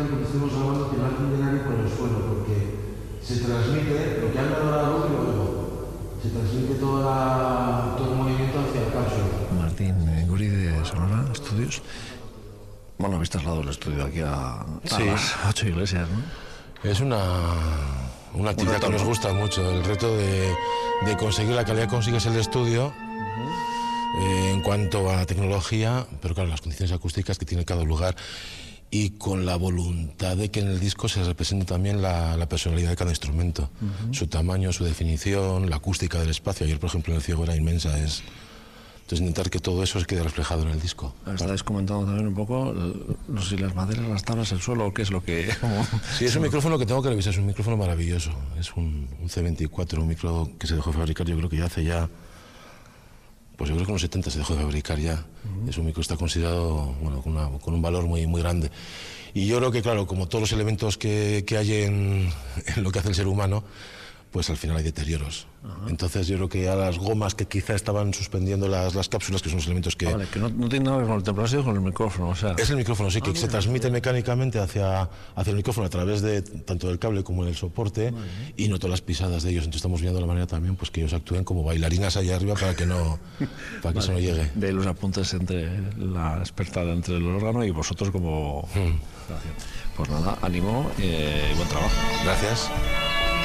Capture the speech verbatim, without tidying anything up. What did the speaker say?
tal como estemos grabando que no hay un por el suelo, porque se transmite, lo que han grabado y luego se transmite toda la, todo el movimiento hacia la cápsula. Martín Guri de Sonora Estudios. Bueno, habéis trasladado el estudio aquí a, a sí. las ocho iglesias, ¿no? Es una, una actividad un que nos gusta mucho, el reto de, de conseguir la calidad que consigues el estudio uh-huh. eh, en cuanto a tecnología, pero claro, las condiciones acústicas que tiene cada lugar y con la voluntad de que en el disco se represente también la, la personalidad de cada instrumento, uh-huh. su tamaño, su definición, la acústica del espacio. Ayer, por ejemplo, en el Ciego era inmensa, es... Entonces, intentar que todo eso se quede reflejado en el disco. Estáis comentando también un poco, no sé si las maderas, las tablas, el suelo, o qué es lo que... Sí, es un micrófono que tengo que revisar, es un micrófono maravilloso. Es un, un C veinticuatro, un micro que se dejó de fabricar, yo creo que ya hace ya... Pues yo creo que en los setenta se dejó de fabricar ya. Uh-huh. Es un micro que está considerado, bueno, con, una, con un valor muy, muy grande. Y yo creo que, claro, como todos los elementos que, que hay en, en lo que hace el ser humano, pues al final hay deterioros. Uh-huh. Entonces yo creo que a las gomas que quizá estaban suspendiendo las, las cápsulas, que son los elementos que... Ah, vale, que no, no tiene nada que ver con el templado, sino con el micrófono, o sea... Es el micrófono, sí, que ah, se transmite bien. mecánicamente hacia, hacia el micrófono a través de tanto del cable como del soporte, vale. Y noto las pisadas de ellos. Entonces estamos viendo la manera también pues que ellos actúen como bailarinas allá arriba para que no para que vale. Eso no llegue. De los apuntes entre la experta entre el órgano y vosotros como... Hmm. Pues nada, ánimo y eh, buen trabajo. Gracias.